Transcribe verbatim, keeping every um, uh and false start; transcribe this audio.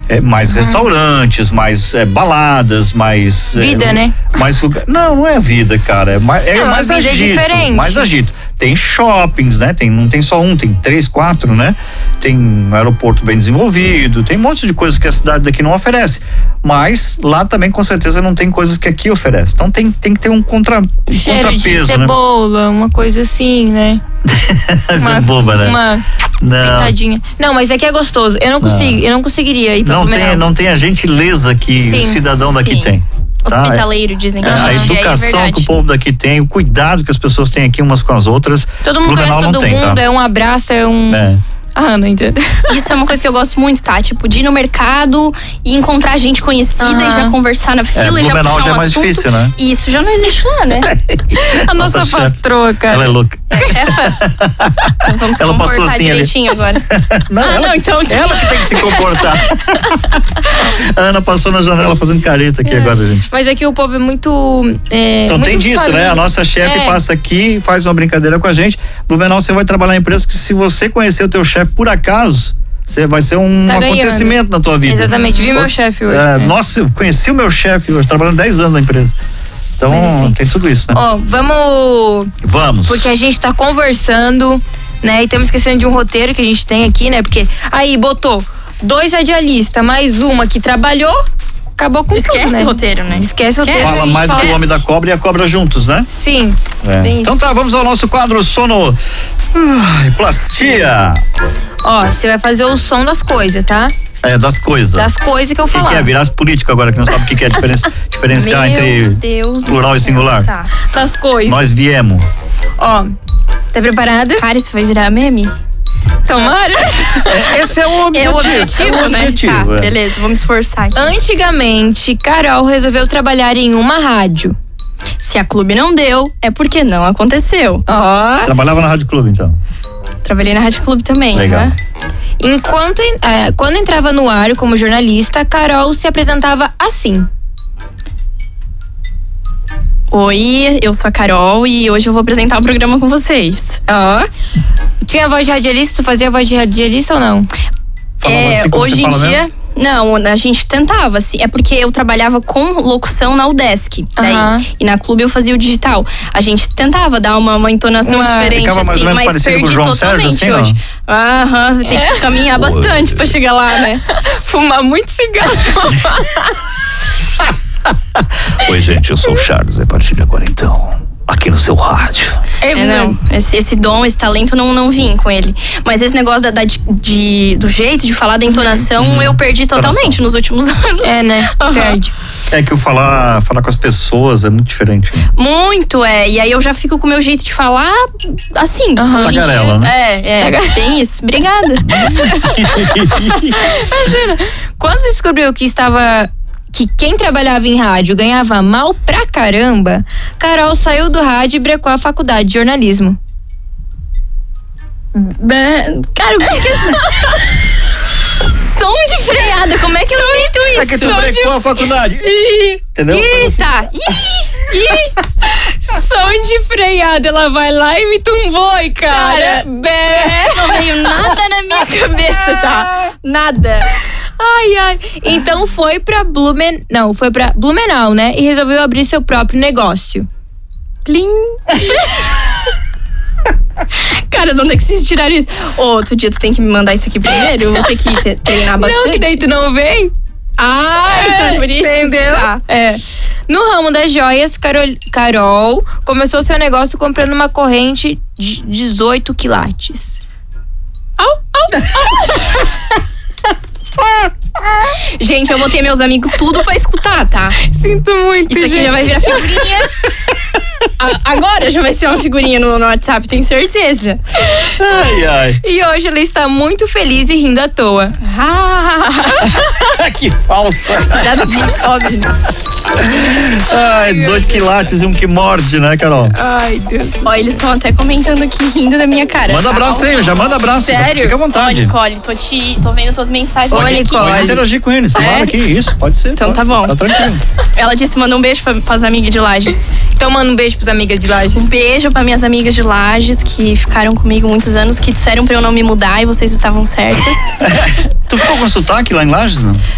é, mais uhum. restaurantes, mais é, baladas, mais... Vida, é, né? Mais lugar... Não, não é vida, cara. É mais, é não, mais a vida agito. É diferente. Mais agito. Tem shoppings, né? Tem, não tem só um, tem três, quatro, né? Tem um aeroporto bem desenvolvido, tem um monte de coisas que a cidade daqui não oferece. Mas lá também com certeza não tem coisas que aqui oferece. Então tem, tem que ter um, contra, um cheiro contrapeso, de cebola, né? Uma coisa assim, né? Essa é boba, né? Uma não. pitadinha. Não, mas é que é gostoso. Eu não consigo, não. eu não conseguiria ir pra não tem, não tem a gentileza que sim, o cidadão daqui sim. tem. Tá? Hospitaleiro, dizem que é, a educação é que o povo daqui tem, o cuidado que as pessoas têm aqui umas com as outras. Todo mundo conhece todo tem, mundo, tá? é um abraço, é um... É. Ah, não entendo. Isso é uma coisa que eu gosto muito, tá? Tipo, de ir no mercado e encontrar gente conhecida uhum. e já conversar na fila é, e já puxar um já é mais assunto. difícil, né? Isso já não existe lá, né? A nossa, nossa patroa, cara. Ela é louca. É, chefa. Então vamos ela comportar passou assim direitinho ali. agora. Não, ah, ela, não, então... Ela que tem que se comportar. A Ana passou na janela fazendo careta aqui é. agora, gente. Mas aqui o povo é muito... É, então muito tem disso, família. né? A nossa chefe é. passa aqui e faz uma brincadeira com a gente. Blumenau, você vai trabalhar em empresa que se você conhecer o teu chefe por acaso, você vai ser um tá acontecimento na tua vida. Exatamente, vi meu chefe hoje. É, é. Nossa, eu conheci o meu chefe hoje, trabalhando dez anos na empresa. Então, assim, tem tudo isso, né? Ó, vamos... Vamos. Porque a gente tá conversando, né? E estamos esquecendo de um roteiro que a gente tem aqui, né? Porque aí botou dois radialistas, mais uma que trabalhou, acabou com Esquece tudo, né? o roteiro, né? Esquece o roteiro. Fala mais do homem da cobra e a cobra juntos, né? Sim. É. Então tá, vamos ao nosso quadro sono... Ai, plastia. Ó, você vai fazer o som das coisas, tá? É, das coisas. Das coisas que eu falar. O que é? Virasse político agora, que não sabe o que é diferen- diferenciar Meu entre Deus plural e singular. Tá. Das coisas. Nós viemos. Ó, tá preparada? Cara, isso vai virar meme? Tomara. Esse é o objetivo. É o objetivo, é o né? objetivo, tá, é. beleza, vamos esforçar aqui. Antigamente, Carol resolveu trabalhar em uma rádio. Se a clube não deu, é porque não aconteceu. Ó. Trabalhava na Rádio Clube, então. Trabalhei na Rádio Clube também. Legal. Né? Enquanto, é, quando entrava no ar como jornalista, Carol se apresentava assim. Oi, eu sou a Carol e hoje eu vou apresentar o programa com vocês. Ó. Tinha voz de radialista? Tu fazia voz de radialista ou não? É, assim, hoje em dia... Mesmo? Não, a gente tentava, assim. É porque eu trabalhava com locução na UDESC. Daí, Uhum. E na Clube eu fazia o digital. A gente tentava dar uma, uma entonação Uma... diferente, Ficava mais assim, ou menos mas parecido perdi com o João totalmente Sérgio, assim, hoje. Aham, tem que caminhar bastante pra chegar lá, né? Fumar muito cigarro. Oi, gente, eu sou o Charles. A partir de agora, então, aqui no seu rádio. É, não, esse, esse dom, esse talento não, não vim com ele. Mas esse negócio da, da, de, do jeito de falar, da entonação, uhum. eu perdi totalmente nos últimos anos. É, né? Uhum. Perde. É que o falar, falar com as pessoas é muito diferente. Né? Muito, é. E aí eu já fico com o meu jeito de falar assim. Uhum. Tagarela, né? É, é. Tem isso. Obrigada. Imagina. Quando você descobriu que estava... que quem trabalhava em rádio ganhava mal pra caramba, Carol saiu do rádio e brecou a faculdade de jornalismo. Cara, o que é som de freada, como é que eu invento isso? É que tu som brecou de... a faculdade. Ih, entendeu? Eita! Ih, ih. Som de freada, ela vai lá e me tumbou, e cara. Cara, Bé. não veio nada na minha cabeça, tá? Nada. Ai, ai. Então foi pra Blumen... Não, foi pra Blumenau, né? E resolveu abrir seu próprio negócio. Plim. Cara, de onde é que vocês tiraram isso? Ô, outro dia tu tem que me mandar isso aqui primeiro? Eu vou ter que te- treinar bastante. Não, que daí tu não vem? Ah, então por isso. Entendeu? Tá. É. No ramo das joias, Carol, Carol começou seu negócio comprando uma corrente de dezoito quilates. Au, au, au. Gente, eu botei meus amigos tudo pra escutar, tá? Sinto muito, Isso aqui gente. já vai virar figurinha. A- agora já vai ser uma figurinha no, no WhatsApp, tenho certeza. Ai, ai. E hoje ela está muito feliz e rindo à toa. Ah, Que falsa. nada de pobre. Ai, dezoito quilates e um que morde, né, Carol? Ai, Deus. Ó, eles estão até comentando aqui, rindo da minha cara. Manda abraço aí, já manda abraço. Sério? Fica à Ó, vontade. Nicole, tô, te, tô vendo tuas mensagens. Ô, aqui. Nicole. Pode interagir com eles, claro, aqui, isso, pode ser. Então pode. tá bom. Tá tranquilo. Ela disse, manda um beijo pra, pras amigas de Lages. Então manda um beijo pras amigas de Lages. Um beijo pra minhas amigas de Lages, que ficaram comigo muitos anos, que disseram pra eu não me mudar e vocês estavam certas. Tu ficou com sotaque lá em Lages, não?